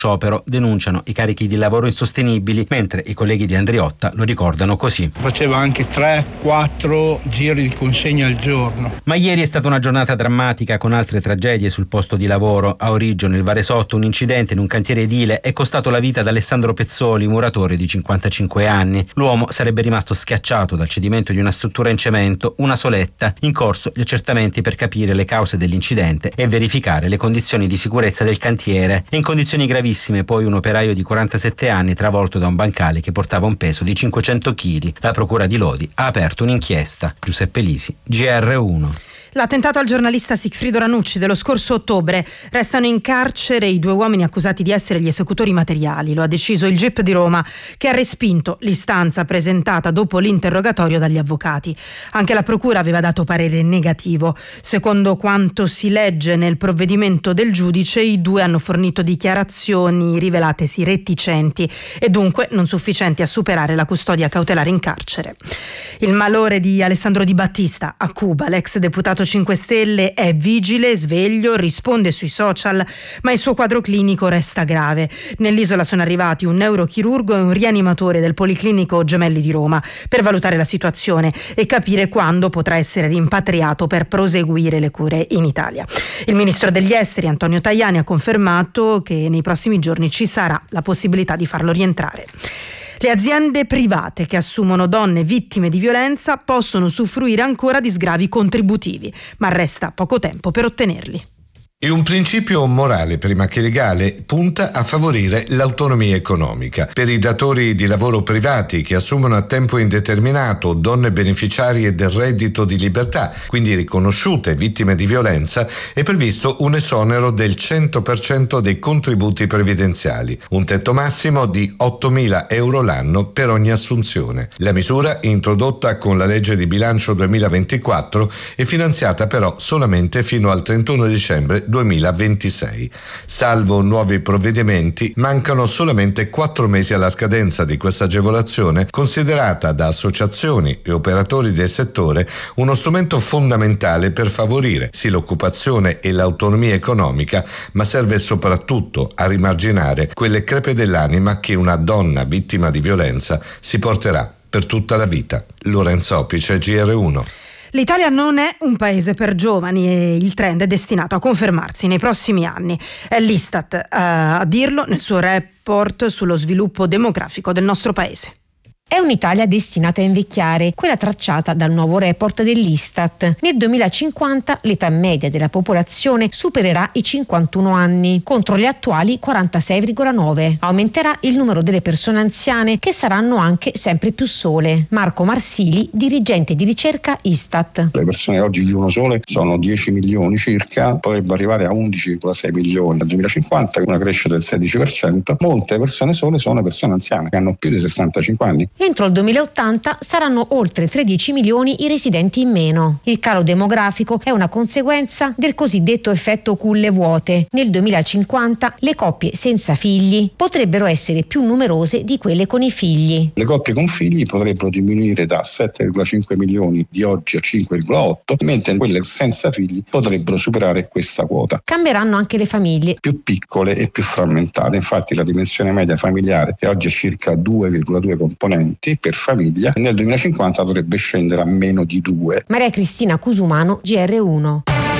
sciopero denunciano i carichi di lavoro insostenibili, mentre i colleghi di Andriotta lo ricordano così. Faceva anche 3-4 giri di consegna al giorno. Ma ieri è stata una giornata drammatica con altre tragedie sul posto di lavoro. A Origgio, nel Varesotto, un incidente in un cantiere edile è costato la vita ad Alessandro Pezzoli, muratore di 55 anni. L'uomo sarebbe rimasto schiacciato dal cedimento di una struttura in cemento, una soletta. In corso gli accertamenti per capire le cause dell'incidente e verificare le condizioni di sicurezza del cantiere. In condizioni gravissime poi un operaio di 47 anni travolto da un bancale che portava un peso di 500 kg. La procura di Lodi ha aperto un'inchiesta. Giuseppe Lisi, GR1. L'attentato al giornalista Sigfrido Ranucci dello scorso ottobre. Restano in carcere i 2 uomini accusati di essere gli esecutori materiali. Lo ha deciso il GIP di Roma, che ha respinto l'istanza presentata dopo l'interrogatorio dagli avvocati. Anche la procura aveva dato parere negativo. Secondo quanto si legge nel provvedimento del giudice, i 2 hanno fornito dichiarazioni rivelatesi reticenti e dunque non sufficienti a superare la custodia cautelare in carcere. Il malore di Alessandro Di Battista a Cuba. L'ex deputato 5 Stelle è vigile, sveglio, risponde sui social, ma il suo quadro clinico resta grave. Nell'isola sono arrivati un neurochirurgo e un rianimatore del Policlinico Gemelli di Roma per valutare la situazione e capire quando potrà essere rimpatriato per proseguire le cure in Italia. Il ministro degli esteri Antonio Tajani ha confermato che nei prossimi giorni ci sarà la possibilità di farlo rientrare. Le aziende private che assumono donne vittime di violenza possono usufruire ancora di sgravi contributivi, ma resta poco tempo per ottenerli. E un principio morale, prima che legale, punta a favorire l'autonomia economica. Per i datori di lavoro privati che assumono a tempo indeterminato donne beneficiarie del reddito di libertà, quindi riconosciute vittime di violenza, è previsto un esonero del 100% dei contributi previdenziali, un tetto massimo di 8.000 euro l'anno per ogni assunzione. La misura, introdotta con la legge di bilancio 2024, è finanziata però solamente fino al 31 dicembre 2026. Salvo nuovi provvedimenti, mancano solamente 4 mesi alla scadenza di questa agevolazione, considerata da associazioni e operatori del settore uno strumento fondamentale per favorire sì l'occupazione e l'autonomia economica, ma serve soprattutto a rimarginare quelle crepe dell'anima che una donna vittima di violenza si porterà per tutta la vita. Lorenzo Opice, GR1. L'Italia non è un paese per giovani e il trend è destinato a confermarsi nei prossimi anni. È l'Istat a dirlo nel suo report sullo sviluppo demografico del nostro paese. È un'Italia destinata a invecchiare, quella tracciata dal nuovo report dell'Istat. Nel 2050 l'età media della popolazione supererà i 51 anni, contro gli attuali 46,9. Aumenterà il numero delle persone anziane, che saranno anche sempre più sole. Marco Marsili, dirigente di ricerca Istat. Le persone che oggi vivono sole sono 10 milioni circa, potrebbe arrivare a 11,6 milioni nel 2050, una crescita del 16%. Molte persone sole sono persone anziane, che hanno più di 65 anni. Entro il 2080 saranno oltre 13 milioni i residenti in meno. Il calo demografico è una conseguenza del cosiddetto effetto culle vuote. Nel 2050 le coppie senza figli potrebbero essere più numerose di quelle con i figli. Le coppie con figli potrebbero diminuire da 7,5 milioni di oggi a 5,8, mentre quelle senza figli potrebbero superare questa quota. Cambieranno anche le famiglie. Più piccole e più frammentate. Infatti la dimensione media familiare, che oggi è circa 2,2 componenti per famiglia, nel 2050 dovrebbe scendere a meno di 2. Maria Cristina Cusumano, GR1.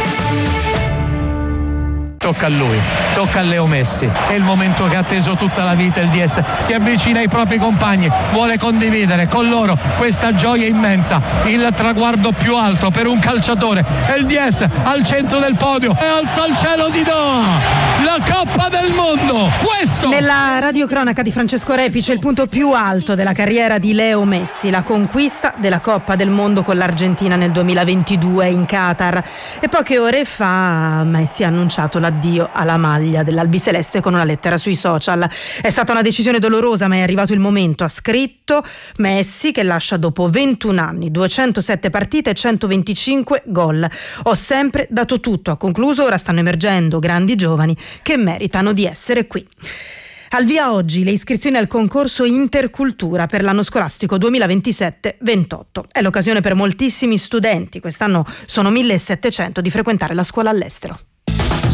Tocca a lui, tocca a Leo Messi, è il momento che ha atteso tutta la vita il DS, si avvicina ai propri compagni, vuole condividere con loro questa gioia immensa, il traguardo più alto per un calciatore, e il DS al centro del podio e alza al cielo di Doha la Coppa del Mondo. Questo nella radiocronaca di Francesco Repi c'è il punto più alto della carriera di Leo Messi, la conquista della Coppa del Mondo con l'Argentina nel 2022 in Qatar, e poche ore fa Messi ha annunciato l'addio alla maglia dell'albiceleste con una lettera sui social. È stata una decisione dolorosa, ma è arrivato il momento, ha scritto Messi, che lascia dopo 21 anni, 207 partite e 125 gol. Ho sempre dato tutto, ha concluso. Ora stanno emergendo grandi giovani che meritano di essere qui. Al via oggi le iscrizioni al concorso Intercultura per l'anno scolastico 2027-28. È l'occasione per moltissimi studenti, quest'anno sono 1.700, di frequentare la scuola all'estero.